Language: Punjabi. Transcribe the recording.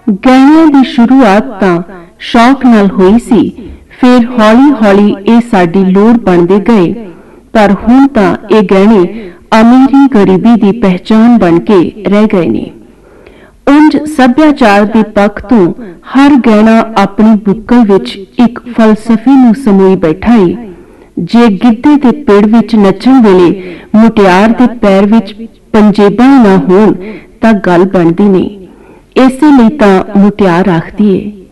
ਗਹਿਣਿਆਂ ਦੀ ਸ਼ੁਰੂਆਤ ਤਾਂ ਸ਼ੌਕ ਨਾਲ ਹੋਈ ਸੀ, ਫਿਰ ਹੌਲੀ-ਹੌਲੀ ਇਹ ਸਾਡੀ ਲੋੜ ਬਣਦੇ ਗਏ, ਪਰ ਹੁਣ ਤਾਂ ਇਹ ਗਹਿਣੇ ਅਮੀਰੀ ਗਰੀਬੀ ਦੀ ਪਹਿਚਾਣ ਬਣ ਕੇ ਰਹਿ ਗਏ ਨੇ। ਉਂਝ ਸੱਭਿਆਚਾਰ ਦੇ ਪੱਖ ਤੋਂ ਹਰ ਗਹਿਣਾ ਆਪਣੀ ਬੁੱਕਲ ਵਿੱਚ ਇੱਕ ਫਲਸਫੇ ਨੂੰ ਸਮੋਈ ਬੈਠਾ ਏ। ਜੇ ਗਿੱਧੇ ਦੇ ਪਿੜ ਵਿੱਚ ਨੱਚਣ ਵੇਲੇ ਮੁਟਿਆਰ ਦੇ ਪੈਰ ਵਿੱਚ ਪੰਜੇਬਾਂ ਨਾ ਹੋਣ ਤਾਂ ਗੱਲ ਬਣਦੀ ਨਹੀਂ। ਇਸੇ ਲਈ ਤਾਂ ਮੁਟਿਆਰ ਆਖਦੀ ਏ,